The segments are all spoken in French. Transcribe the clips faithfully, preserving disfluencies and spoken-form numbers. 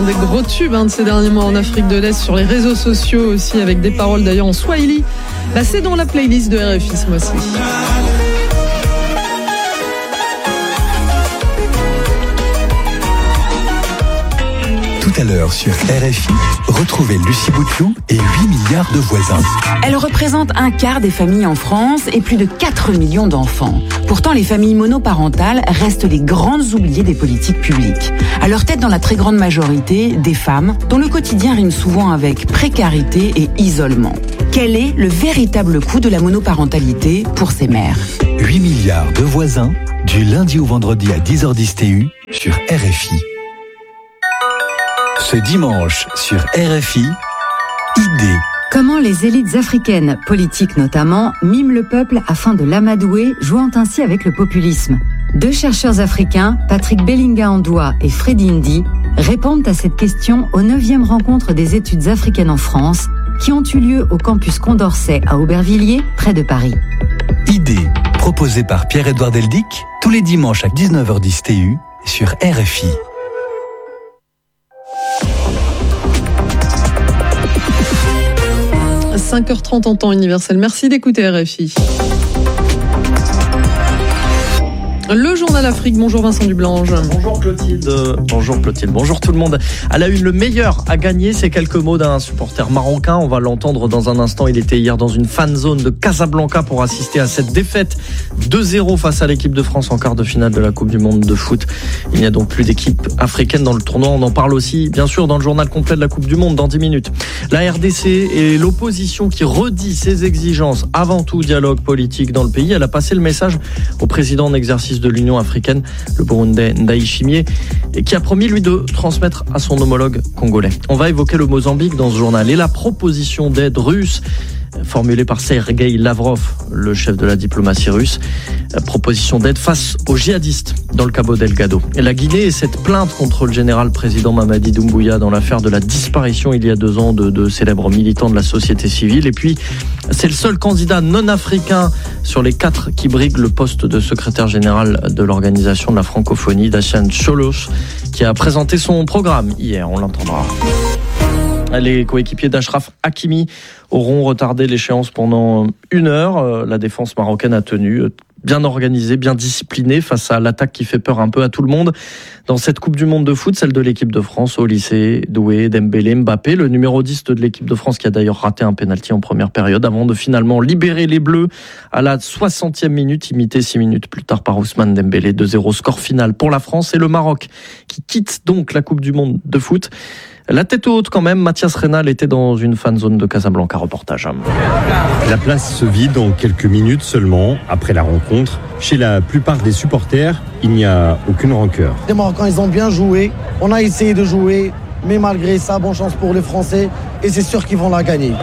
Des gros tubes hein, de ces derniers mois en Afrique de l'Est, sur les réseaux sociaux aussi, avec des paroles d'ailleurs en swahili. Bah, c'est dans la playlist de R F I ce mois-ci. Tout à l'heure sur R F I, retrouvez Lucie Bouteloup et huit milliards de voisins. Elle représente un quart des familles en France et plus de quatre millions d'enfants. Pourtant, les familles monoparentales restent les grandes oubliées des politiques publiques. À leur tête, dans la très grande majorité, des femmes dont le quotidien rime souvent avec précarité et isolement. Quel est le véritable coût de la monoparentalité pour ces mères ? huit milliards de voisins, du lundi au vendredi à dix heures dix T U sur R F I. Ce dimanche sur R F I, Idée. Comment les élites africaines, politiques notamment, miment le peuple afin de l'amadouer, jouant ainsi avec le populisme. Deux chercheurs africains, Patrick Bellinga-Andoua et Freddy Ndi, répondent à cette question aux neuvième rencontre des études africaines en France, qui ont eu lieu au campus Condorcet à Aubervilliers, près de Paris. Idée, proposée par Pierre-Edouard Deldic, tous les dimanches à dix-neuf heures dix T U sur R F I. cinq heures trente en temps universel. Merci d'écouter R F I. Le journal Afrique, bonjour Vincent Dublange. Bonjour Clotilde, bonjour Clotilde, bonjour tout le monde. À la une, le meilleur à gagner, c'est quelques mots d'un supporter marocain. On va l'entendre dans un instant. Il était hier dans une fan zone de Casablanca pour assister à cette défaite deux zéro face à l'équipe de France en quart de finale de la Coupe du Monde de foot. Il n'y a donc plus d'équipe africaine dans le tournoi. On en parle aussi, bien sûr, dans le journal complet de la Coupe du Monde dans dix minutes. La R D C et l'opposition qui redit ses exigences, avant tout dialogue politique dans le pays. Elle a passé le message au président en exercice de l'Union africaine, le Burundais Ndayishimiye, et qui a promis lui de transmettre à son homologue congolais. On va évoquer le Mozambique dans ce journal et la proposition d'aide russe formulée par Sergueï Lavrov, le chef de la diplomatie russe, proposition d'aide face aux djihadistes dans le Cabo Delgado. Et la Guinée et cette plainte contre le général président Mamadi Doumbouya dans l'affaire de la disparition il y a deux ans de, de célèbres militants de la société civile. Et puis, c'est le seul candidat non africain sur les quatre qui brigue le poste de secrétaire général de l'organisation de la francophonie, Dacian Cholos, qui a présenté son programme hier. On l'entendra. Les coéquipiers d'Achraf Hakimi auront retardé l'échéance pendant une heure. La défense marocaine a tenu, bien organisée, bien disciplinée face à l'attaque qui fait peur un peu à tout le monde. Dans cette Coupe du Monde de foot, celle de l'équipe de France, Olysée, Doué, Dembélé, Mbappé, le numéro dix de l'équipe de France qui a d'ailleurs raté un pénalty en première période avant de finalement libérer les Bleus à la soixantième minute, imité six minutes plus tard par Ousmane Dembélé. deux zéro score final pour la France et le Maroc qui quitte donc la Coupe du Monde de foot. La tête haute quand même, Mathias Reynal était dans une fan zone de Casablanca, reportage. La place se vide en quelques minutes seulement après la rencontre. Chez la plupart des supporters, il n'y a aucune rancœur. Les Marocains, ils ont bien joué. On a essayé de jouer, mais malgré ça, bonne chance pour les Français. Et c'est sûr qu'ils vont la gagner.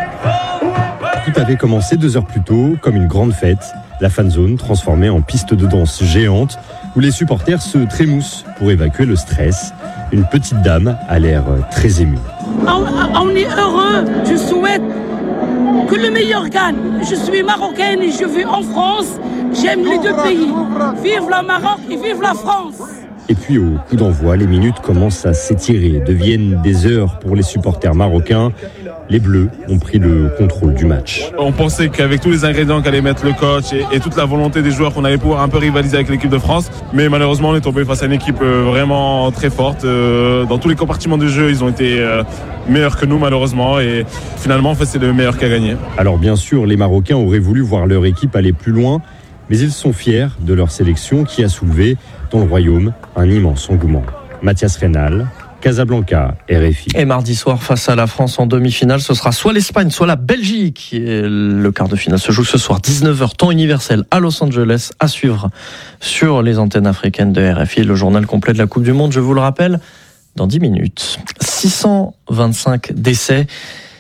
Tout avait commencé deux heures plus tôt, comme une grande fête. La fan zone transformée en piste de danse géante, où les supporters se trémoussent pour évacuer le stress. Une petite dame a l'air très émue. On, on est heureux, je souhaite que le meilleur gagne. Je suis marocaine et je vis en France. J'aime les deux pays. Vive le Maroc et vive la France. Et puis au coup d'envoi, les minutes commencent à s'étirer, deviennent des heures pour les supporters marocains. Les Bleus ont pris le contrôle du match. On pensait qu'avec tous les ingrédients qu'allait mettre le coach et, et toute la volonté des joueurs, qu'on allait pouvoir un peu rivaliser avec l'équipe de France. Mais malheureusement, on est tombé face à une équipe vraiment très forte. Dans tous les compartiments du jeu, ils ont été meilleurs que nous malheureusement. Et finalement, en fait, c'est le meilleur qui a gagné. Alors bien sûr, les Marocains auraient voulu voir leur équipe aller plus loin. Mais ils sont fiers de leur sélection qui a soulevé, dans le royaume, un immense engouement. Mathias Reynal, Casablanca, R F I. Et mardi soir, face à la France en demi-finale, ce sera soit l'Espagne, soit la Belgique. Et le quart de finale se joue ce soir, dix-neuf heures, temps universel, à Los Angeles, à suivre sur les antennes africaines de R F I. Le journal complet de la Coupe du Monde, je vous le rappelle, dans dix minutes. six cent vingt-cinq décès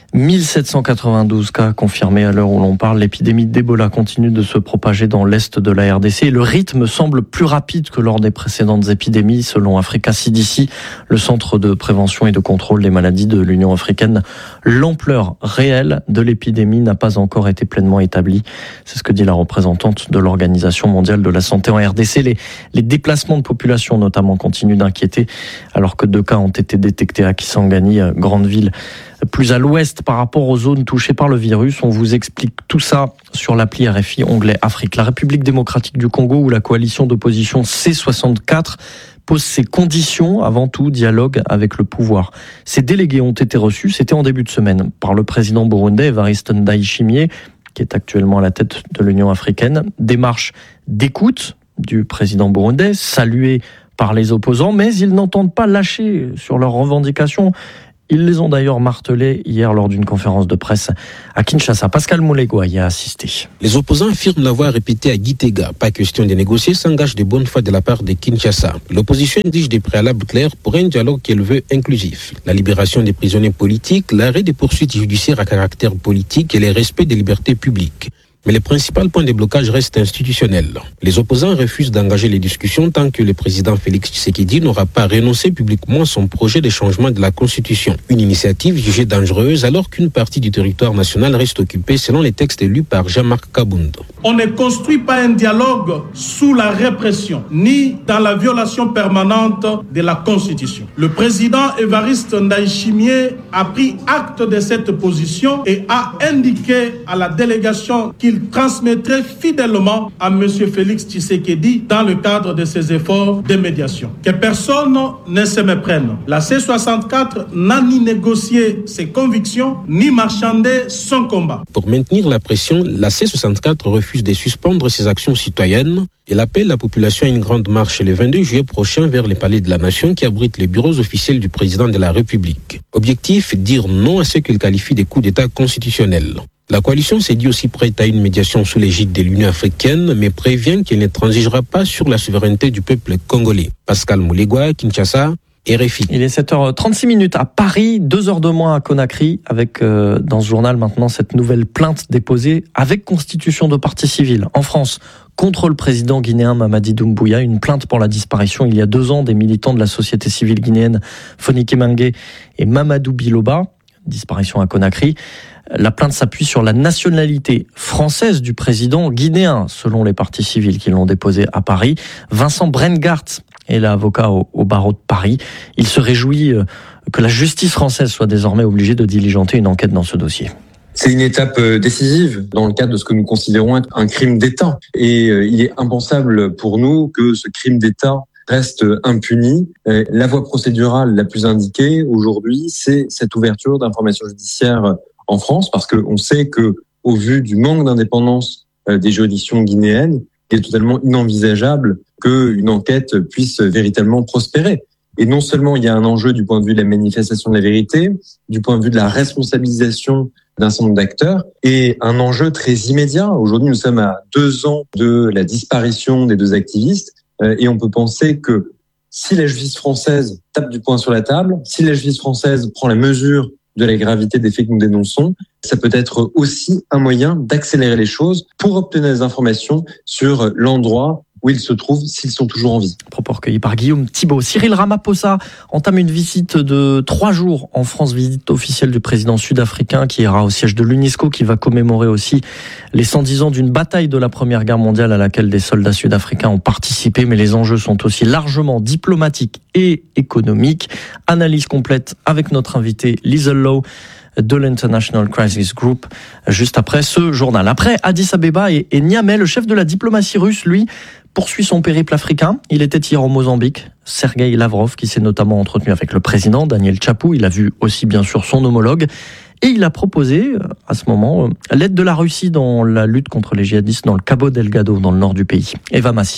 mille sept cent quatre-vingt-douze cas confirmés à l'heure où l'on parle. L'épidémie d'Ebola continue de se propager dans l'est de la R D C et le rythme semble plus rapide que lors des précédentes épidémies, selon Africa C D C, le centre de prévention et de contrôle des maladies de l'Union africaine. L'ampleur réelle de l'épidémie n'a pas encore été pleinement établie. C'est ce que dit la représentante de l'Organisation mondiale de la santé en R D C. Les, les déplacements de population notamment continuent d'inquiéter alors que deux cas ont été détectés à Kisangani, grande ville plus à l'ouest par rapport aux zones touchées par le virus. On vous explique tout ça sur l'appli R F I, onglet Afrique. La République démocratique du Congo, où la coalition d'opposition C soixante-quatre pose ses conditions, avant tout dialogue avec le pouvoir. Ces délégués ont été reçus, c'était en début de semaine, par le président burundais Evariste Ndayishimiye, qui est actuellement à la tête de l'Union africaine. Démarche d'écoute du président burundais, saluée par les opposants, mais ils n'entendent pas lâcher sur leurs revendications. Ils les ont d'ailleurs martelés hier lors d'une conférence de presse à Kinshasa. Pascal Moulegua y a assisté. Les opposants affirment l'avoir répété à Gitega. Pas question de négocier, s'engage de bonne foi de la part de Kinshasa. L'opposition exige des préalables clairs pour un dialogue qu'elle veut inclusif. La libération des prisonniers politiques, l'arrêt des poursuites judiciaires à caractère politique et le respect des libertés publiques. Mais le principal point de blocage reste institutionnel. Les opposants refusent d'engager les discussions tant que le président Félix Tshisekedi n'aura pas renoncé publiquement à son projet de changement de la Constitution. Une initiative jugée dangereuse alors qu'une partie du territoire national reste occupée selon les textes lus par Jean-Marc Kabound. On ne construit pas un dialogue sous la répression, ni dans la violation permanente de la Constitution. Le président Evariste Ndayishimiye a pris acte de cette position et a indiqué à la délégation qu'il Il transmettrait fidèlement à M. Félix Tshisekedi dans le cadre de ses efforts de médiation. Que personne ne se méprenne. La C soixante-quatre n'a ni négocié ses convictions, ni marchandé son combat. Pour maintenir la pression, la C soixante-quatre refuse de suspendre ses actions citoyennes. Elle appelle la population à une grande marche le vingt-deux juillet prochain vers le Palais de la Nation qui abrite les bureaux officiels du président de la République. Objectif, dire non à ce qu'il qualifie de coup d'État constitutionnel. La coalition s'est dit aussi prête à une médiation sous l'égide de l'Union africaine, mais prévient qu'elle ne transigera pas sur la souveraineté du peuple congolais. Pascal Moulegua, Kinshasa, R F I. Il est sept heures trente-six minutes à Paris, deux heures de moins à Conakry, avec euh, dans ce journal maintenant cette nouvelle plainte déposée avec constitution de partie civile en France contre le président guinéen Mamadi Doumbouya, une plainte pour la disparition il y a deux ans des militants de la société civile guinéenne Fonike Mengue et Mamadou Biloba, disparition à Conakry. La plainte s'appuie sur la nationalité française du président guinéen, selon les parties civiles qui l'ont déposée à Paris. Vincent Brengart est l'avocat au, au barreau de Paris. Il se réjouit que la justice française soit désormais obligée de diligenter une enquête dans ce dossier. C'est une étape décisive dans le cadre de ce que nous considérons être un crime d'État. Et il est impensable pour nous que ce crime d'État reste impuni. La voie procédurale la plus indiquée aujourd'hui, c'est cette ouverture d'informations judiciaires en France, parce qu'on sait que, au vu du manque d'indépendance des juridictions guinéennes, il est totalement inenvisageable qu'une enquête puisse véritablement prospérer. Et non seulement il y a un enjeu du point de vue de la manifestation de la vérité, du point de vue de la responsabilisation d'un certain nombre d'acteurs, et un enjeu très immédiat. Aujourd'hui, nous sommes à deux ans de la disparition des deux activistes, et on peut penser que si la justice française tape du poing sur la table, si la justice française prend la mesure de la gravité des faits que nous dénonçons, ça peut être aussi un moyen d'accélérer les choses pour obtenir des informations sur l'endroit où ils se trouvent, s'ils sont toujours en vie. Propos recueillis par Guillaume Thibault. Cyril Ramaphosa entame une visite de trois jours en France, visite officielle du président sud-africain qui ira au siège de l'UNESCO, qui va commémorer aussi les cent dix ans d'une bataille de la Première Guerre mondiale à laquelle des soldats sud-africains ont participé, mais les enjeux sont aussi largement diplomatiques et économiques. Analyse complète avec notre invité Liesl Lowe de l'International Crisis Group, juste après ce journal. Après Addis Abeba et, et Niamey, le chef de la diplomatie russe, lui, poursuit son périple africain. Il était hier au Mozambique, Sergueï Lavrov, qui s'est notamment entretenu avec le président Daniel Chapou. Il a vu aussi bien sûr son homologue. Et il a proposé, à ce moment, l'aide de la Russie dans la lutte contre les djihadistes dans le Cabo Delgado, dans le nord du pays. Eva Massi.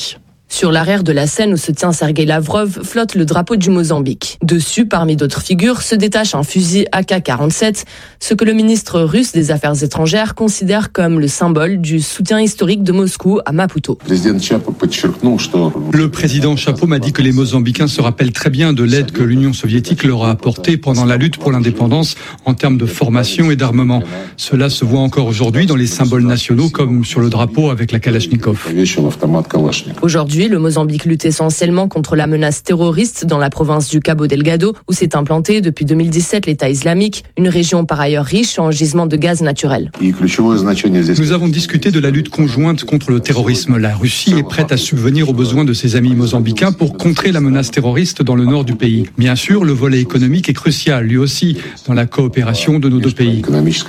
Sur l'arrière de la scène où se tient Sergueï Lavrov flotte le drapeau du Mozambique. Dessus, parmi d'autres figures, se détache un fusil A K quarante-sept, ce que le ministre russe des Affaires étrangères considère comme le symbole du soutien historique de Moscou à Maputo. Le président Chapo m'a dit que les Mozambicains se rappellent très bien de l'aide que l'Union soviétique leur a apportée pendant la lutte pour l'indépendance en termes de formation et d'armement. Cela se voit encore aujourd'hui dans les symboles nationaux comme sur le drapeau avec la Kalachnikov. Aujourd'hui, le Mozambique lutte essentiellement contre la menace terroriste dans la province du Cabo Delgado, où s'est implanté depuis deux mille dix-sept l'État islamique, une région par ailleurs riche en gisements de gaz naturel. Nous avons discuté de la lutte conjointe contre le terrorisme. La Russie est prête à subvenir aux besoins de ses amis mozambicains pour contrer la menace terroriste dans le nord du pays. Bien sûr, le volet économique est crucial, lui aussi, dans la coopération de nos deux pays.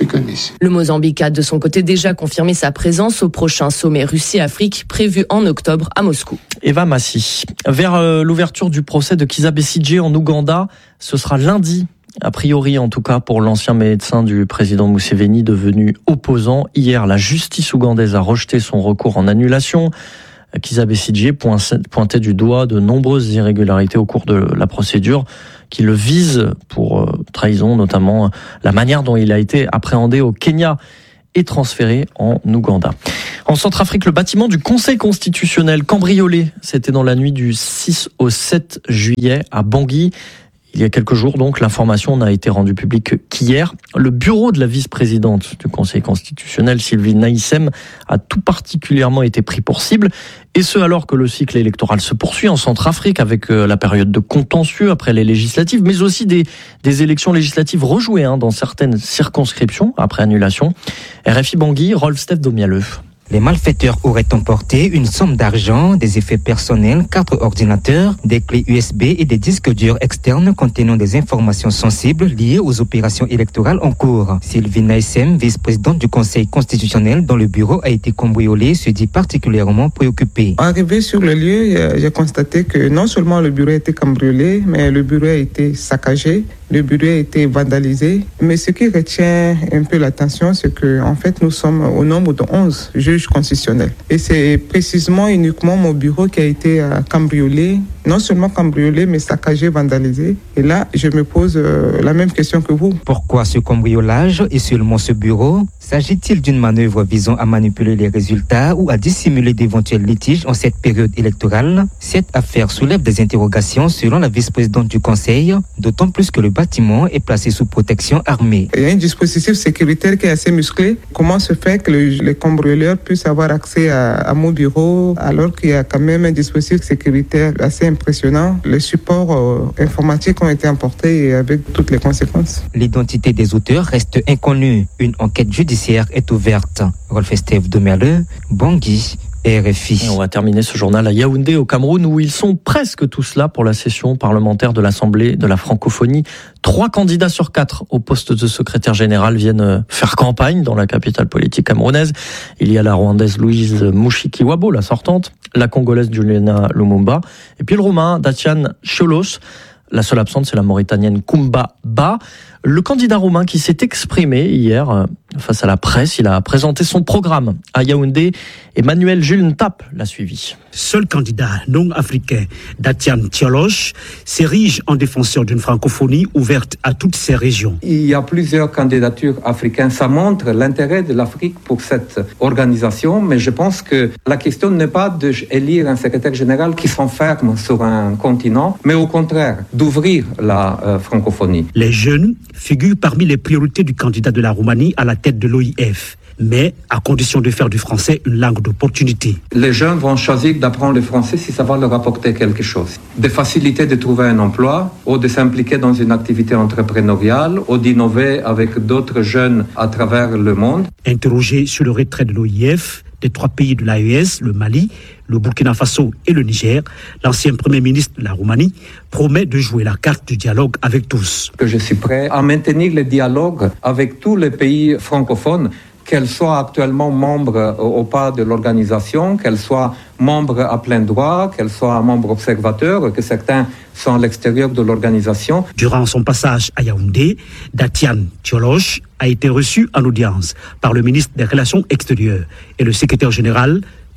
Le Mozambique a de son côté déjà confirmé sa présence au prochain sommet Russie-Afrique prévu en octobre à Moscou. Eva Massi. Vers euh, l'ouverture du procès de Kizza Besigye en Ouganda, ce sera lundi. A priori, en tout cas, pour l'ancien médecin du président Museveni devenu opposant. Hier, la justice ougandaise a rejeté son recours en annulation. Kizza Besigye pointait du doigt de nombreuses irrégularités au cours de la procédure qui le visent pour trahison, notamment la manière dont il a été appréhendé au Kenya et transféré en Ouganda. En Centrafrique, le bâtiment du Conseil constitutionnel cambriolé, c'était dans la nuit du six au sept juillet à Bangui. Il y a quelques jours, donc, l'information n'a été rendue publique qu'hier. Le bureau de la vice-présidente du Conseil constitutionnel, Sylvie Naïssem, a tout particulièrement été pris pour cible. Et ce, alors que le cycle électoral se poursuit en Centrafrique avec la période de contentieux après les législatives, mais aussi des, des élections législatives rejouées hein, dans certaines circonscriptions après annulation. R F I Bangui, Rolf Steph Domialeux. Les malfaiteurs auraient emporté une somme d'argent, des effets personnels, quatre ordinateurs, des clés U S B et des disques durs externes contenant des informations sensibles liées aux opérations électorales en cours. Sylvie Naïssem, vice-présidente du Conseil constitutionnel dont le bureau a été cambriolé, se dit particulièrement préoccupée. Arrivé sur le lieu, j'ai constaté que non seulement le bureau a été cambriolé, mais le bureau a été saccagé. Le bureau a été vandalisé. Mais ce qui retient un peu l'attention, c'est qu'en en fait, nous sommes au nombre de onze juges constitutionnels. Et c'est précisément uniquement mon bureau qui a été euh, cambriolé. Non seulement cambriolé, mais saccagé, vandalisé. Et là, je me pose euh, la même question que vous. Pourquoi ce cambriolage et seulement ce bureau ? S'agit-il d'une manœuvre visant à manipuler les résultats ou à dissimuler d'éventuels litiges en cette période électorale ? Cette affaire soulève des interrogations selon la vice-présidente du Conseil, d'autant plus que le bâtiment est placé sous protection armée. Il y a un dispositif sécuritaire qui est assez musclé. Comment se fait que le, les cambrioleurs puissent avoir accès à, à mon bureau alors qu'il y a quand même un dispositif sécuritaire assez impressionnant. Les supports euh, informatiques ont été emportés avec toutes les conséquences. L'identité des auteurs reste inconnue. Une enquête judiciaire est ouverte. Rolf Steph Domialeux, Bangui, R F I. Et on va terminer ce journal à Yaoundé au Cameroun où ils sont presque tous là pour la session parlementaire de l'Assemblée de la francophonie. Trois candidats sur quatre au poste de secrétaire général viennent faire campagne dans la capitale politique camerounaise. Il y a la Rwandaise Louise Mushikiwabo, la sortante, la Congolaise Juliana Lumumba et puis le Roumain Dacian Cholos. La seule absente, c'est la Mauritanienne Koumba Ba. Le candidat roumain qui s'est exprimé hier face à la presse, il a présenté son programme à Yaoundé. Emmanuel Jules Ntap l'a suivi. Seul candidat non africain, Dacian Cholos, s'érige en défenseur d'une francophonie ouverte à toutes ces régions. Il y a plusieurs candidatures africaines. Ça montre l'intérêt de l'Afrique pour cette organisation, mais je pense que la question n'est pas d'élire un secrétaire général qui s'enferme sur un continent, mais au contraire, d'ouvrir la euh, francophonie. Les jeunes figurent parmi les priorités du candidat de la Roumanie à la tête de l'O I F, mais à condition de faire du français une langue d'opportunité. Les jeunes vont choisir d'apprendre le français si ça va leur apporter quelque chose. Des facilités de trouver un emploi, ou de s'impliquer dans une activité entrepreneuriale, ou d'innover avec d'autres jeunes à travers le monde. Interrogé sur le retrait de l'O I F, des trois pays de l'A E S, le Mali, le Burkina Faso et le Niger, l'ancien Premier ministre de la Roumanie promet de jouer la carte du dialogue avec tous. Que je suis prêt à maintenir le dialogue avec tous les pays francophones, qu'elles soient actuellement membres ou pas de l'organisation, qu'elles soient membres à plein droit, qu'elles soient membres observateurs, que certains sont à l'extérieur de l'organisation. Durant son passage à Yaoundé, Dacian Cholos a été reçu en audience par le ministre des Relations extérieures et le secrétaire général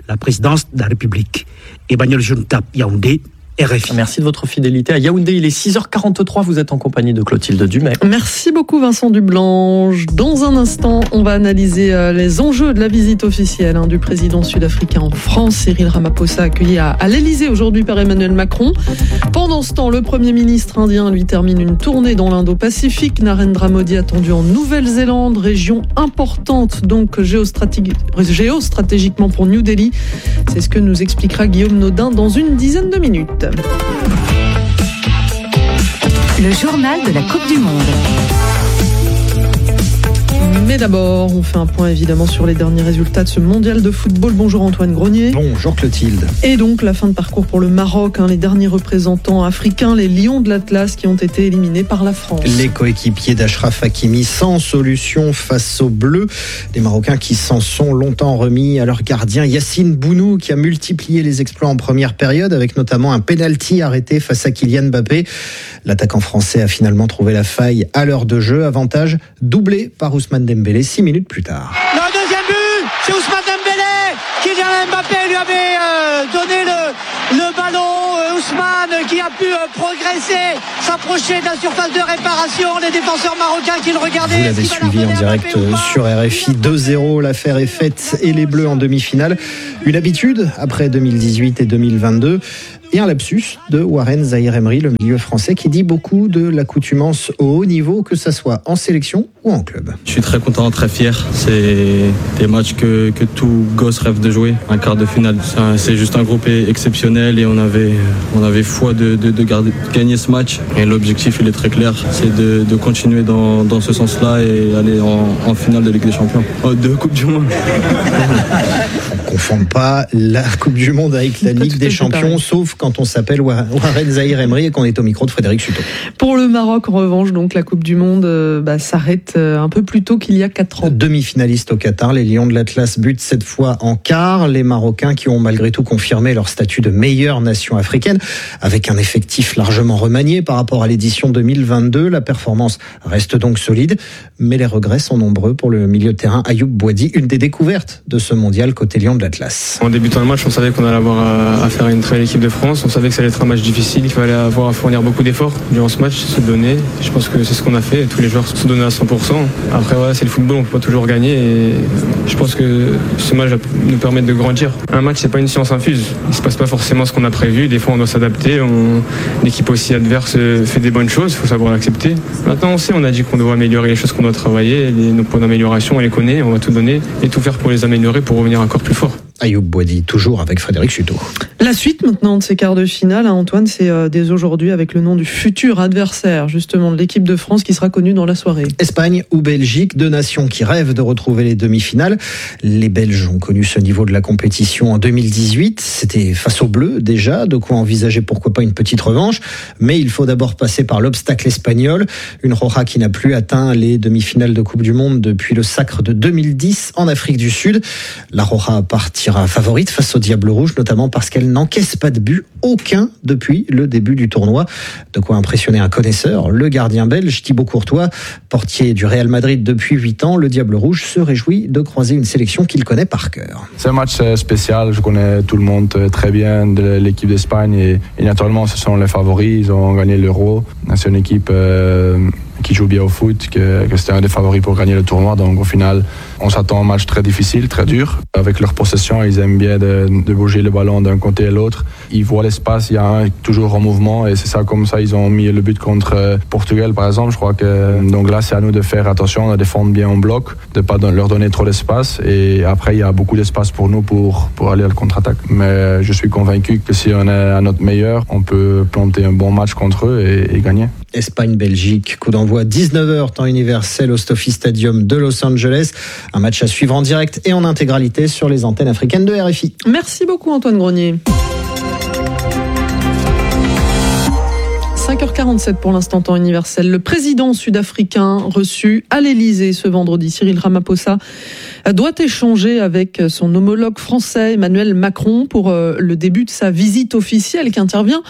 la présidence de la République. Emmanuel Juntap, Yaoundé, R F I. Merci de votre fidélité à Yaoundé. Il est six heures quarante-trois. Vous êtes en compagnie de Clotilde Dumais. Merci beaucoup Vincent Dublanche. Dans un instant, on va analyser les enjeux de la visite officielle hein, du président sud-africain en France, Cyril Ramaphosa, accueilli à, à l'Elysée aujourd'hui par Emmanuel Macron. Pendant ce temps, le Premier ministre indien lui termine une tournée dans l'Indo-Pacifique. Narendra Modi attendu en Nouvelle-Zélande, région importante donc géostratégi- géostratégiquement pour New Delhi. C'est ce que nous expliquera Guillaume Nodin dans une dizaine de minutes. Le journal de la Coupe du Monde. Mais d'abord, on fait un point évidemment sur les derniers résultats de ce mondial de football. Bonjour Antoine Grenier. Bonjour Clotilde. Et donc la fin de parcours pour le Maroc, hein, les derniers représentants africains, les Lions de l'Atlas qui ont été éliminés par la France. Les coéquipiers d'Achraf Hakimi sans solution face aux Bleus. Des Marocains qui s'en sont longtemps remis à leur gardien Yassine Bounou qui a multiplié les exploits en première période avec notamment un penalty arrêté face à Kylian Mbappé. L'attaquant français a finalement trouvé la faille à l'heure de jeu. Avantage doublé par Ousmane Dembélé six minutes plus tard. Le deuxième but, c'est Ousmane Dembélé. Kylian Mbappé lui avait euh, donné le, le ballon. Euh, Ousmane qui a pu euh, progresser, s'approcher de la surface de réparation. Les défenseurs marocains qui le regardaient. Vous l'avez suivi en direct sur R F I. deux zéro, l'affaire est faite et les Bleus en demi-finale. Une habitude après deux mille dix-huit et deux mille vingt-deux. Et un lapsus de Warren Zaïre-Emery, le milieu français, qui dit beaucoup de l'accoutumance au haut niveau, que ça soit en sélection ou en club. Je suis très content, très fier. C'est des matchs que, que tout gosse rêve de jouer. Un quart de finale, c'est juste un groupe exceptionnel et on avait, on avait foi de, de, de, garder, de gagner ce match. Et l'objectif, il est très clair, c'est de, de continuer dans, dans ce sens-là et aller en, en finale de Ligue des Champions. Oh, de Coupe du Monde. On ne confond pas la Coupe du Monde avec la Ligue des Champions, sauf quand on s'appelle Warren Zaïre-Emery et qu'on est au micro de Frédéric Suto. Pour le Maroc, en revanche, donc la Coupe du Monde euh, bah, s'arrête euh, un peu plus tôt qu'il y a quatre ans. Demi-finaliste au Qatar, les Lions de l'Atlas butent cette fois en quart. Les Marocains qui ont malgré tout confirmé leur statut de meilleure nation africaine, avec un effectif largement remanié par rapport à l'édition deux mille vingt-deux. La performance reste donc solide, mais les regrets sont nombreux pour le milieu de terrain Ayoub Boadi, une des découvertes de ce mondial côté Lions de l'Atlas. En débutant le match, on savait qu'on allait avoir à faire une très belle équipe de France. On savait que ça allait être un match difficile, il fallait avoir à fournir beaucoup d'efforts durant ce match, se donner. Je pense que c'est ce qu'on a fait, tous les joueurs se sont donnés à cent pour cent. Après voilà, c'est le football, on ne peut pas toujours gagner et je pense que ce match va nous permettre de grandir. Un match, c'est pas une science infuse, il ne se passe pas forcément ce qu'on a prévu, des fois on doit s'adapter, on... l'équipe aussi adverse fait des bonnes choses, il faut savoir l'accepter. Maintenant on sait, on a dit qu'on doit améliorer les choses qu'on doit travailler, les... nos points d'amélioration on les connaît, on va tout donner et tout faire pour les améliorer pour revenir encore plus fort. Ayoub Boadi, toujours avec Frédéric Suto. La suite maintenant de ces quarts de finale, hein, Antoine, c'est euh, dès aujourd'hui avec le nom du futur adversaire justement de l'équipe de France qui sera connue dans la soirée. Espagne ou Belgique, deux nations qui rêvent de retrouver les demi-finales. Les Belges ont connu ce niveau de la compétition en deux mille dix-huit. C'était face aux Bleus déjà, de quoi envisager pourquoi pas une petite revanche. Mais il faut d'abord passer par l'obstacle espagnol. Une Roja qui n'a plus atteint les demi-finales de Coupe du Monde depuis le sacre de deux mille dix en Afrique du Sud. La Roja partira favorite face au Diable Rouge, notamment parce qu'elle n'encaisse pas de but, aucun depuis le début du tournoi. De quoi impressionner un connaisseur, le gardien belge Thibaut Courtois, portier du Real Madrid depuis huit ans. Le Diable Rouge se réjouit de croiser une sélection qu'il connaît par cœur. C'est un match spécial, je connais tout le monde très bien de l'équipe d'Espagne et, et naturellement ce sont les favoris, ils ont gagné l'Euro. C'est une équipe euh, qui joue bien au foot, que, que c'était un des favoris pour gagner le tournoi. Donc au final, on s'attend à un match très difficile, très dur. Avec leur possession, ils aiment bien de, de bouger le ballon d'un côté à l'autre. Ils voient l'espace, il y a un toujours en mouvement et c'est ça, comme ça ils ont mis le but contre Portugal par exemple. Je crois que donc là c'est à nous de faire attention, de défendre bien en bloc, de pas leur donner trop d'espace et après il y a beaucoup d'espace pour nous pour, pour aller à la contre-attaque. Mais je suis convaincu que si on est à notre meilleur, on peut planter un bon match contre eux et, et gagner. Espagne-Belgique, coup d'envoi dix-neuf heures, temps universel au SoFi Stadium de Los Angeles. Un match à suivre en direct et en intégralité sur les antennes africaines de R F I. Merci beaucoup Antoine Grenier. cinq heures quarante-sept pour l'instant temps universel. Le président sud-africain reçu à l'Elysée ce vendredi, Cyril Ramaphosa, doit échanger avec son homologue français Emmanuel Macron pour le début de sa visite officielle qui intervient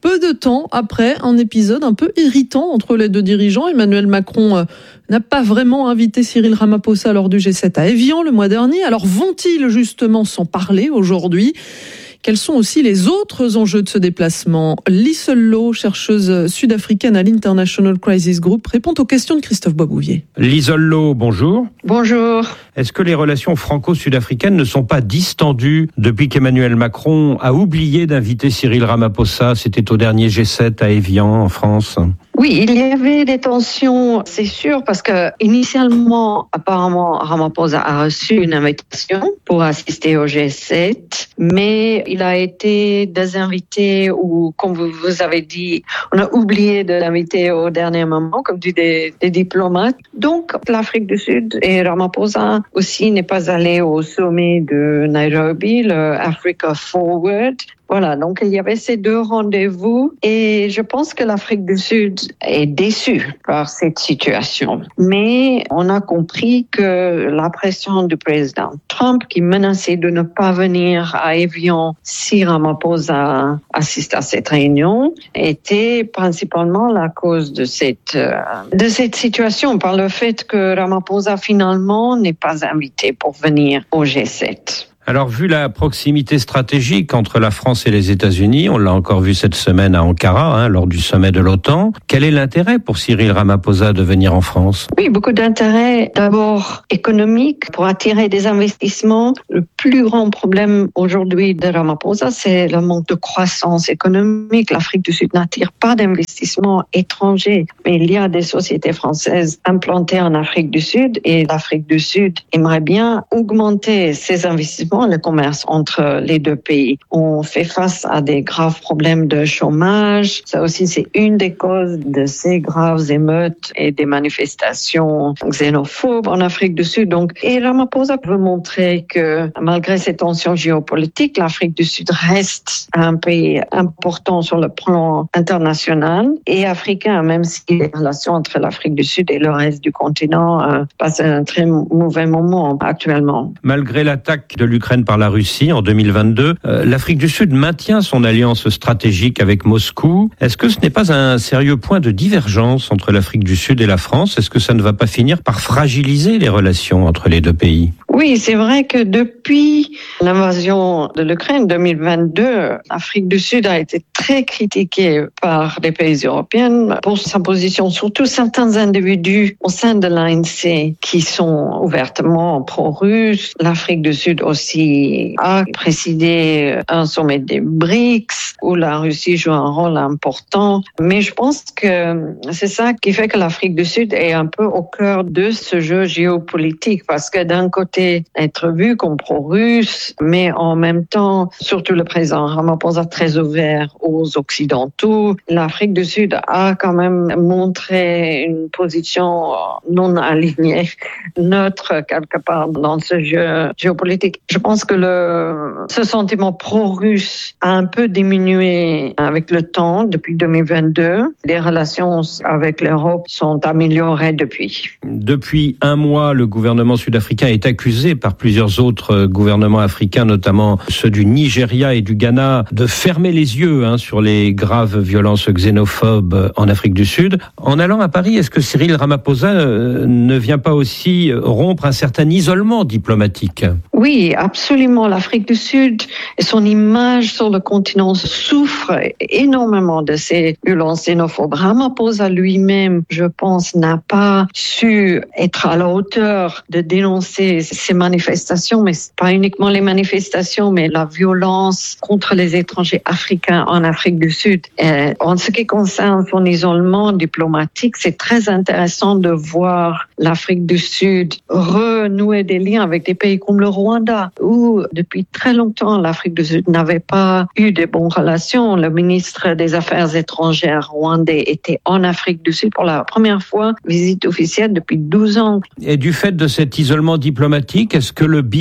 peu de temps après un épisode un peu irritant entre les deux dirigeants. Emmanuel Macron euh, n'a pas vraiment invité Cyril Ramaphosa lors du G sept à Évian le mois dernier. Alors vont-ils justement s'en parler aujourd'hui ? Quels sont aussi les autres enjeux de ce déplacement ? Liesl Loh, chercheuse sud-africaine à l'International Crisis Group, répond aux questions de Christophe Boisbouvier. Liesl Loh, bonjour. Bonjour. Est-ce que les relations franco-sud-africaines ne sont pas distendues depuis qu'Emmanuel Macron a oublié d'inviter Cyril Ramaphosa ? C'était au dernier G sept à Évian, en France. Oui, il y avait des tensions, c'est sûr, parce que initialement, apparemment, Ramaphosa a reçu une invitation pour assister au G sept, mais il a été désinvité ou, comme vous avez dit, on a oublié de l'inviter au dernier moment, comme dit des, des diplomates. Donc, l'Afrique du Sud et Ramaphosa aussi n'est pas allé au sommet de Nairobi, le Africa Forward. Voilà, donc il y avait ces deux rendez-vous et je pense que l'Afrique du Sud est déçue par cette situation. Mais on a compris que la pression du président Trump qui menaçait de ne pas venir à Évian si Ramaphosa assiste à cette réunion était principalement la cause de cette, de cette situation par le fait que Ramaphosa finalement n'est pas invité pour venir au G sept. Alors, vu la proximité stratégique entre la France et les États-Unis, on l'a encore vu cette semaine à Ankara, hein, lors du sommet de l'OTAN, quel est l'intérêt pour Cyril Ramaphosa de venir en France ? Oui, beaucoup d'intérêt. D'abord économique, pour attirer des investissements. Le plus grand problème aujourd'hui de Ramaphosa, c'est le manque de croissance économique. L'Afrique du Sud n'attire pas d'investissements étrangers, mais il y a des sociétés françaises implantées en Afrique du Sud et l'Afrique du Sud aimerait bien augmenter ses investissements, le commerce entre les deux pays. On fait face à des graves problèmes de chômage. Ça aussi, c'est une des causes de ces graves émeutes et des manifestations xénophobes en Afrique du Sud. Donc, et Ramaphosa veut montrer que malgré ces tensions géopolitiques, l'Afrique du Sud reste un pays important sur le plan international et africain, même si les relations entre l'Afrique du Sud et le reste du continent euh, passent un très mauvais moment actuellement. Malgré l'attaque de l'Ukraine par la Russie en deux mille vingt-deux, euh, l'Afrique du Sud maintient son alliance stratégique avec Moscou. Est-ce que ce n'est pas un sérieux point de divergence entre l'Afrique du Sud et la France ? Est-ce que ça ne va pas finir par fragiliser les relations entre les deux pays ? Oui, c'est vrai que depuis l'invasion de l'Ukraine deux mille vingt-deux, l'Afrique du Sud a été très critiquée par les pays européens pour sa position, surtout certains individus au sein de l'A N C qui sont ouvertement pro-russes. L'Afrique du Sud aussi a présidé un sommet des B R I C S où la Russie joue un rôle important. Mais je pense que c'est ça qui fait que l'Afrique du Sud est un peu au cœur de ce jeu géopolitique parce que d'un côté, être vu comme pro-russe, mais en même temps, surtout le président Ramaphosa très ouvert aux Occidentaux. L'Afrique du Sud a quand même montré une position non alignée, neutre quelque part dans ce jeu géopolitique. Je pense que le, ce sentiment pro-russe a un peu diminué avec le temps depuis deux mille vingt-deux. Les relations avec l'Europe sont améliorées depuis. Depuis un mois, le gouvernement sud-africain est accusé par plusieurs autres gouvernements africains, notamment ceux du Nigeria et du Ghana, de fermer les yeux hein, sur les graves violences xénophobes en Afrique du Sud. En allant à Paris, est-ce que Cyril Ramaphosa euh, ne vient pas aussi rompre un certain isolement diplomatique ? Oui, absolument. L'Afrique du Sud et son image sur le continent souffre énormément de ces violences xénophobes. Ramaphosa lui-même, je pense, n'a pas su être à la hauteur de dénoncer ces manifestations, mais pas uniquement les manifestations, mais la violence contre les étrangers africains en Afrique du Sud. Et en ce qui concerne son isolement diplomatique, c'est très intéressant de voir l'Afrique du Sud renouer des liens avec des pays comme le Rwanda, où depuis très longtemps l'Afrique du Sud n'avait pas eu de bonnes relations. Le ministre des Affaires étrangères rwandais était en Afrique du Sud pour la première fois, visite officielle depuis douze ans. Et du fait de cet isolement diplomatique, est-ce que le business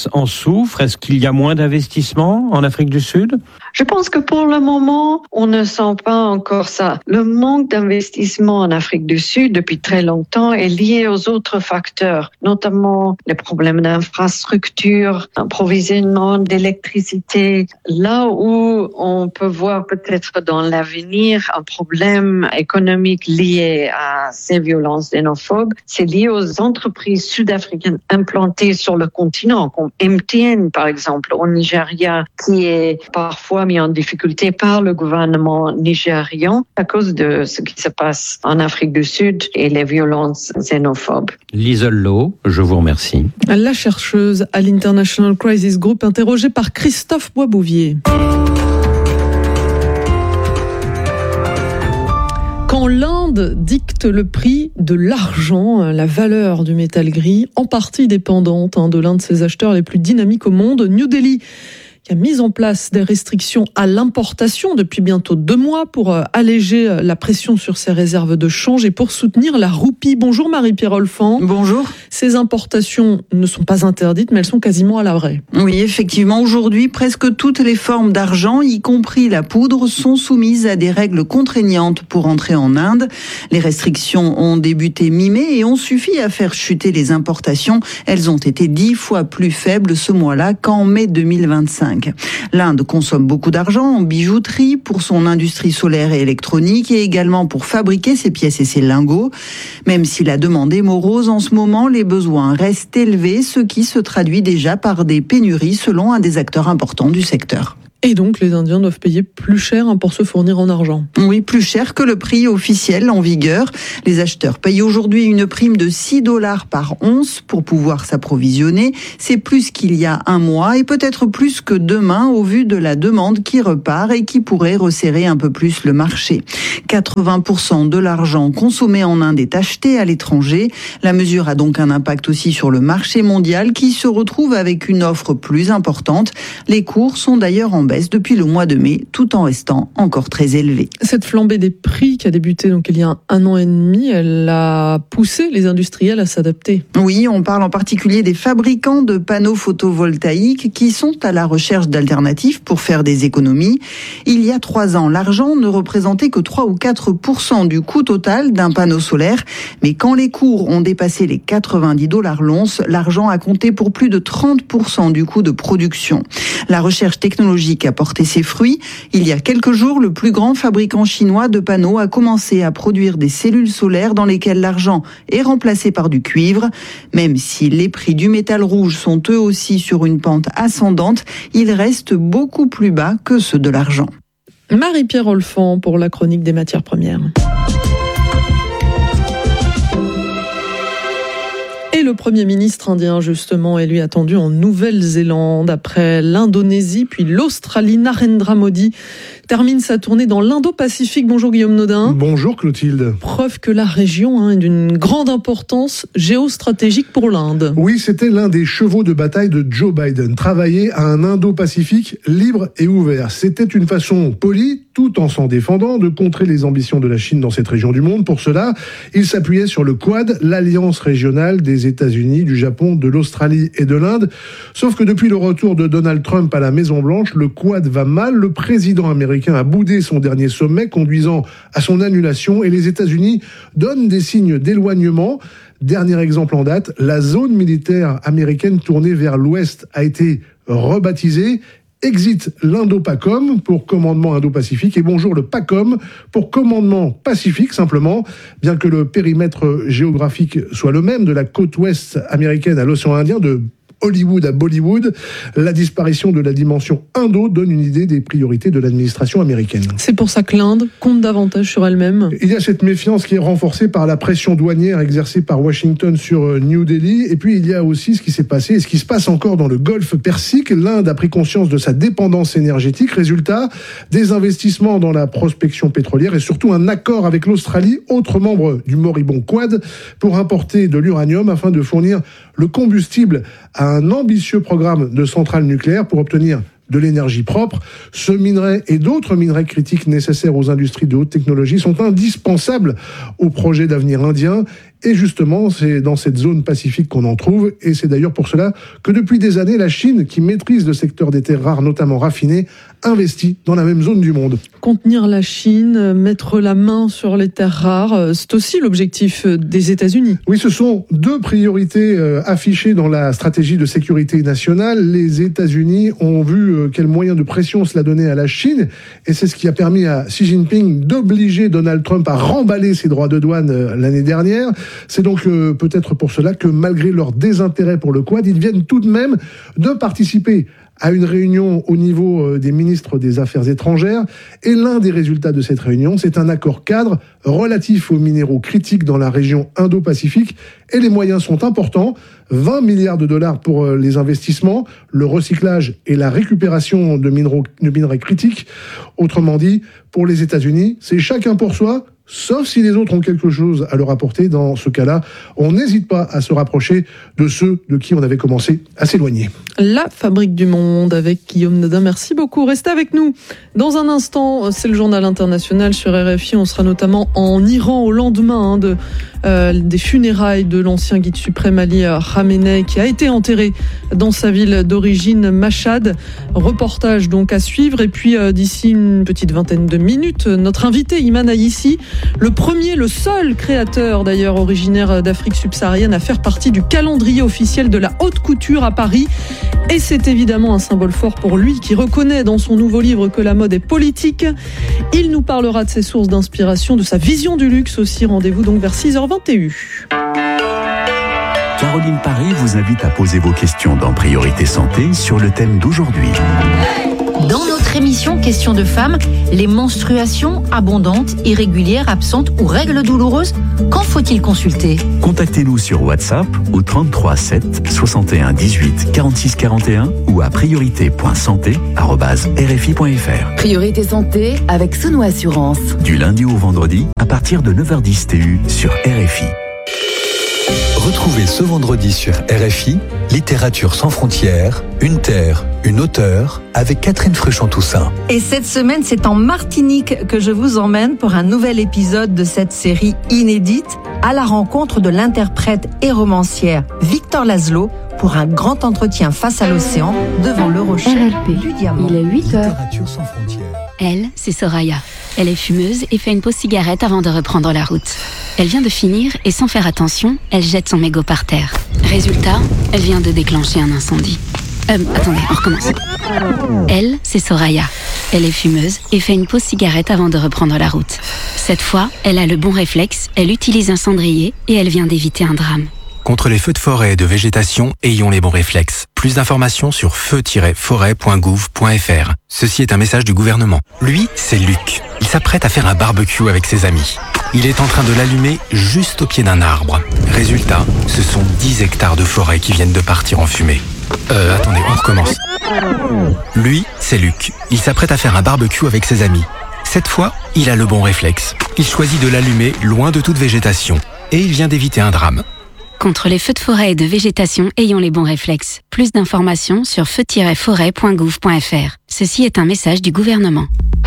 business en souffre? Est-ce qu'il y a moins d'investissements en Afrique du Sud? Je pense que pour le moment, on ne sent pas encore ça. Le manque d'investissement en Afrique du Sud depuis très longtemps est lié aux autres facteurs, notamment les problèmes d'infrastructure, approvisionnement d'électricité. Là où on peut voir peut-être dans l'avenir un problème économique lié à ces violences xénophobes, c'est lié aux entreprises sud-africaines implantées sur le continent, comme M T N par exemple au Nigeria, qui est parfois mis en difficulté par le gouvernement nigérian à cause de ce qui se passe en Afrique du Sud et les violences xénophobes. Liesl Loh, je vous remercie. La chercheuse à l'International Crisis Group, interrogée par Christophe Boisbouvier. Quand l'Inde dicte le prix de l'argent, la valeur du métal gris, en partie dépendante hein, de l'un de ses acheteurs les plus dynamiques au monde, New Delhi, qui a mis en place des restrictions à l'importation depuis bientôt deux mois pour alléger la pression sur ses réserves de change et pour soutenir la roupie. Bonjour Marie-Pierre Olfan. Bonjour. Ces importations ne sont pas interdites, mais elles sont quasiment à l'arrêt. Oui, effectivement, aujourd'hui, presque toutes les formes d'argent, y compris la poudre, sont soumises à des règles contraignantes pour entrer en Inde. Les restrictions ont débuté mi-mai et ont suffi à faire chuter les importations. Elles ont été dix fois plus faibles ce mois-là qu'en mai deux mille vingt-cinq. L'Inde consomme beaucoup d'argent en bijouterie pour son industrie solaire et électronique et également pour fabriquer ses pièces et ses lingots. Même si la demande est morose en ce moment, les besoins restent élevés, ce qui se traduit déjà par des pénuries selon un des acteurs importants du secteur. Et donc, les Indiens doivent payer plus cher pour se fournir en argent. Oui, plus cher que le prix officiel en vigueur. Les acheteurs payent aujourd'hui une prime de six dollars par once pour pouvoir s'approvisionner. C'est plus qu'il y a un mois et peut-être plus que demain au vu de la demande qui repart et qui pourrait resserrer un peu plus le marché. quatre-vingts pour cent de l'argent consommé en Inde est acheté à l'étranger. La mesure a donc un impact aussi sur le marché mondial qui se retrouve avec une offre plus importante. Les cours sont d'ailleurs en baisse depuis le mois de mai, tout en restant encore très élevé. Cette flambée des prix qui a débuté donc il y a un an et demi, elle a poussé les industriels à s'adapter. Oui, on parle en particulier des fabricants de panneaux photovoltaïques qui sont à la recherche d'alternatives pour faire des économies. Il y a trois ans, l'argent ne représentait que trois ou quatre pour cent du coût total d'un panneau solaire. Mais quand les cours ont dépassé les quatre-vingt-dix dollars l'once, l'argent a compté pour plus de trente pour cent du coût de production. La recherche technologique a porté ses fruits. Il y a quelques jours, le plus grand fabricant chinois de panneaux a commencé à produire des cellules solaires dans lesquelles l'argent est remplacé par du cuivre. Même si les prix du métal rouge sont eux aussi sur une pente ascendante, ils restent beaucoup plus bas que ceux de l'argent. Marie-Pierre Olfan pour la chronique des matières premières. Et le Premier ministre indien, justement, est lui attendu en Nouvelle-Zélande. Après l'Indonésie, puis l'Australie, Narendra Modi termine sa tournée dans l'Indo-Pacifique. Bonjour Guillaume Nodin. Bonjour Clotilde. Preuve que la région hein, est d'une grande importance géostratégique pour l'Inde. Oui, c'était l'un des chevaux de bataille de Joe Biden. Travailler à un Indo-Pacifique libre et ouvert. C'était une façon polie, tout en s'en défendant, de contrer les ambitions de la Chine dans cette région du monde. Pour cela, il s'appuyait sur le Quad, l'alliance régionale des États-Unis, du Japon, de l'Australie et de l'Inde. Sauf que depuis le retour de Donald Trump à la Maison-Blanche, le Quad va mal. Le président américain a boudé son dernier sommet, conduisant à son annulation, et les États-Unis donnent des signes d'éloignement. Dernier exemple en date, la zone militaire américaine tournée vers l'ouest a été rebaptisée Exit l'Indo-PACOM pour commandement Indo-Pacifique et bonjour le PACOM pour commandement Pacifique simplement, bien que le périmètre géographique soit le même de la côte ouest américaine à l'océan Indien, de Hollywood à Bollywood, la disparition de la dimension Indo donne une idée des priorités de l'administration américaine. C'est pour ça que l'Inde compte davantage sur elle-même. Il y a cette méfiance qui est renforcée par la pression douanière exercée par Washington sur New Delhi. Et puis il y a aussi ce qui s'est passé et ce qui se passe encore dans le Golfe Persique. L'Inde a pris conscience de sa dépendance énergétique. Résultat, des investissements dans la prospection pétrolière et surtout un accord avec l'Australie, autre membre du moribond Quad, pour importer de l'uranium afin de fournir le combustible à un ambitieux programme de centrales nucléaires pour obtenir de l'énergie propre. Ce minerai et d'autres minerais critiques nécessaires aux industries de haute technologie sont indispensables au projet d'avenir indien. Et justement, c'est dans cette zone pacifique qu'on en trouve. Et c'est d'ailleurs pour cela que depuis des années, la Chine, qui maîtrise le secteur des terres rares, notamment raffinées, investit dans la même zone du monde. Contenir la Chine, mettre la main sur les terres rares, c'est aussi l'objectif des États-Unis. Oui, ce sont deux priorités affichées dans la stratégie de sécurité nationale. Les États-Unis ont vu quels moyens de pression cela donnait à la Chine. Et c'est ce qui a permis à Xi Jinping d'obliger Donald Trump à remballer ses droits de douane l'année dernière. C'est donc euh, peut-être pour cela que malgré leur désintérêt pour le Quad, ils viennent tout de même de participer à une réunion au niveau euh, des ministres des Affaires étrangères. Et l'un des résultats de cette réunion, c'est un accord cadre relatif aux minéraux critiques dans la région Indo-Pacifique. Et les moyens sont importants. vingt milliards de dollars pour euh, les investissements, le recyclage et la récupération de, minéraux, de minerais critiques. Autrement dit, pour les États-Unis, c'est chacun pour soi, sauf si les autres ont quelque chose à leur apporter. Dans ce cas-là, on n'hésite pas à se rapprocher de ceux de qui on avait commencé à s'éloigner. La Fabrique du Monde avec Guillaume Nodin. Merci beaucoup. Restez avec nous. Dans un instant, c'est le journal international sur R F I. On sera notamment en Iran au lendemain hein, de, euh, des funérailles de l'ancien guide suprême Ali Khamenei qui a été enterré dans sa ville d'origine, Mashhad. Reportage donc à suivre. Et puis euh, d'ici une petite vingtaine de minutes, notre invité Iman Aïssi, le premier, le seul créateur d'ailleurs originaire d'Afrique subsaharienne à faire partie du calendrier officiel de la haute couture à Paris. Et c'est évidemment un symbole fort pour lui qui reconnaît dans son nouveau livre que la mode est politique. Il nous parlera de ses sources d'inspiration, de sa vision du luxe aussi. Rendez-vous donc vers six heures vingt et une. Caroline Paré vous invite à poser vos questions dans Priorité Santé sur le thème d'aujourd'hui. Dans notre émission Questions de femmes, les menstruations abondantes, irrégulières, absentes ou règles douloureuses, quand faut-il consulter ? Contactez-nous sur WhatsApp au trente-trois sept soixante et un dix-huit quarante-six quarante et un ou à priorité point santé arobase r f i point f r. Priorité Santé avec Sono Assurance. Du lundi au vendredi à partir de neuf heures dix T U sur R F I. Retrouvez ce vendredi sur R F I, Littérature sans frontières, une terre, une auteure, avec Catherine Fruchon-Toussaint. Et cette semaine, c'est en Martinique que je vous emmène pour un nouvel épisode de cette série inédite, à la rencontre de l'interprète et romancière Victor Laszlo pour un grand entretien face à l'océan devant le rocher R L P. du Diamant. Il est huit heures. Littérature sans frontières. Elle, c'est Soraya. Elle est fumeuse et fait une pause cigarette avant de reprendre la route. Elle vient de finir et sans faire attention, elle jette son mégot par terre. Résultat, elle vient de déclencher un incendie. Euh, attendez, on recommence. Elle, c'est Soraya. Elle est fumeuse et fait une pause cigarette avant de reprendre la route. Cette fois, elle a le bon réflexe, elle utilise un cendrier et elle vient d'éviter un drame. Contre les feux de forêt et de végétation, ayons les bons réflexes. Plus d'informations sur feu tiret forêt point gouv point f r. Ceci est un message du gouvernement. Lui, c'est Luc. Il s'apprête à faire un barbecue avec ses amis. Il est en train de l'allumer juste au pied d'un arbre. Résultat, ce sont dix hectares de forêt qui viennent de partir en fumée. Euh, attendez, on recommence. Lui, c'est Luc. Il s'apprête à faire un barbecue avec ses amis. Cette fois, il a le bon réflexe. Il choisit de l'allumer loin de toute végétation. Et il vient d'éviter un drame. Contre les feux de forêt et de végétation, ayons les bons réflexes. Plus d'informations sur feu tiret forêt point gouv point f r. Ceci est un message du gouvernement.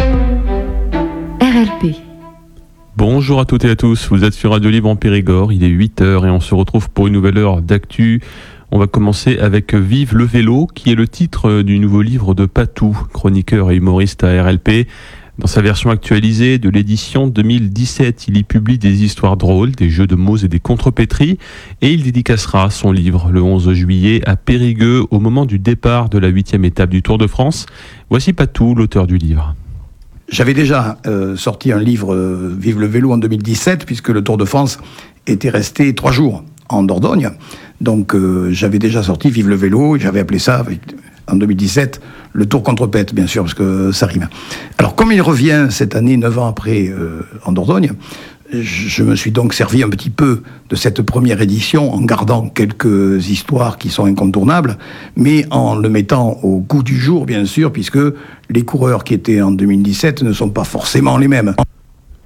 R L P. Bonjour à toutes et à tous, vous êtes sur Radio Libre en Périgord, il est huit heures et on se retrouve pour une nouvelle heure d'actu. On va commencer avec Vive le vélo, qui est le titre du nouveau livre de Patou, chroniqueur et humoriste à R L P. Dans sa version actualisée de l'édition deux mille dix-sept, il y publie des histoires drôles, des jeux de mots et des contrepétries, et il dédicacera son livre le onze juillet à Périgueux au moment du départ de la huitième étape du Tour de France. Voici Patou, l'auteur du livre. J'avais déjà euh, sorti un livre euh, Vive le vélo en deux mille dix-sept, puisque le Tour de France était resté trois jours en Dordogne. Donc euh, j'avais déjà sorti Vive le vélo, et j'avais appelé ça avec, en deux mille dix-sept le Tour contre-pète, bien sûr, parce que ça rime. Alors comme il revient cette année, neuf ans après, euh, en Dordogne, je me suis donc servi un petit peu de cette première édition en gardant quelques histoires qui sont incontournables, mais en le mettant au goût du jour, bien sûr, puisque les coureurs qui étaient en deux mille dix-sept ne sont pas forcément les mêmes.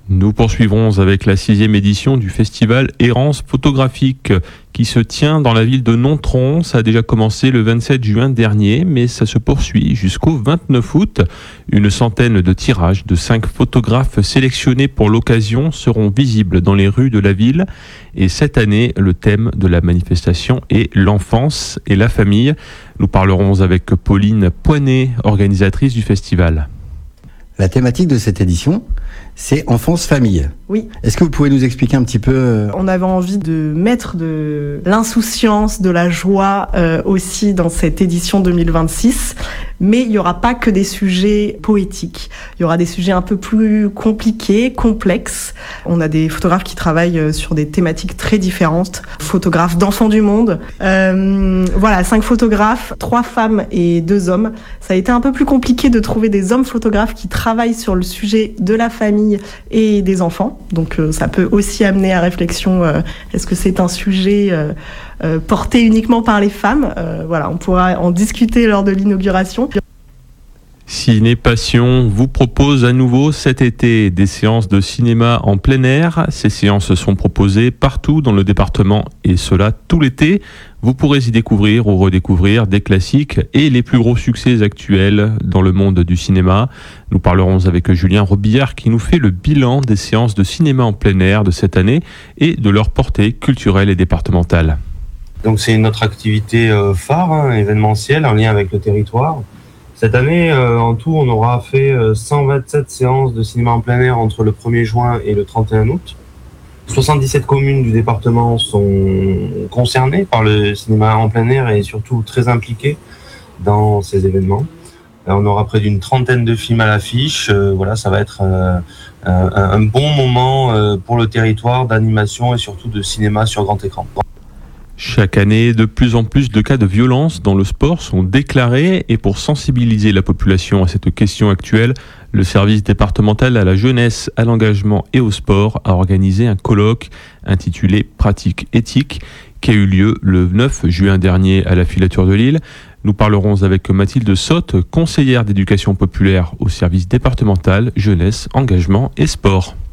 Nous poursuivrons avec la sixième édition du festival Errance photographique qui se tient dans la ville de Nontron. Ça a déjà commencé le vingt-sept juin dernier, mais ça se poursuit jusqu'au vingt-neuf août. Une centaine de tirages de cinq photographes sélectionnés pour l'occasion seront visibles dans les rues de la ville. Et cette année, le thème de la manifestation est l'enfance et la famille. Nous parlerons avec Pauline Poinet, organisatrice du festival. La thématique de cette édition, c'est enfance-famille. Oui. Est-ce que vous pouvez nous expliquer un petit peu... On avait envie de mettre de l'insouciance, de la joie euh, aussi dans cette édition deux mille vingt-six, mais il n'y aura pas que des sujets poétiques. Il y aura des sujets un peu plus compliqués, complexes. On a des photographes qui travaillent sur des thématiques très différentes. Photographes d'enfants du monde. Euh, voilà, cinq photographes, trois femmes et deux hommes. Ça a été un peu plus compliqué de trouver des hommes photographes qui travaillent sur le sujet de la famille et des enfants. Donc euh, ça peut aussi amener à réflexion, euh, est-ce que c'est un sujet euh, euh, porté uniquement par les femmes ? euh, Voilà, on pourra en discuter lors de l'inauguration. Ciné Passion vous propose à nouveau cet été des séances de cinéma en plein air. Ces séances sont proposées partout dans le département et cela tout l'été. Vous pourrez y découvrir ou redécouvrir des classiques et les plus gros succès actuels dans le monde du cinéma. Nous parlerons avec Julien Robillard qui nous fait le bilan des séances de cinéma en plein air de cette année et de leur portée culturelle et départementale. Donc c'est notre activité phare, hein, événementielle, en lien avec le territoire. Cette année, euh, en tout, on aura fait euh, cent vingt-sept séances de cinéma en plein air entre le premier juin et le trente et un août. soixante-dix-sept communes du département sont concernées par le cinéma en plein air et surtout très impliquées dans ces événements. Euh, on aura près d'une trentaine de films à l'affiche. Euh, voilà, ça va être euh, un, un bon moment euh, pour le territoire d'animation et surtout de cinéma sur grand écran. Chaque année, de plus en plus de cas de violence dans le sport sont déclarés et pour sensibiliser la population à cette question actuelle, le service départemental à la jeunesse, à l'engagement et au sport a organisé un colloque intitulé Pratique éthique qui a eu lieu le neuf juin dernier à la Filature de Lille. Nous parlerons avec Mathilde Sotte, conseillère d'éducation populaire au service départemental, jeunesse, engagement et sport.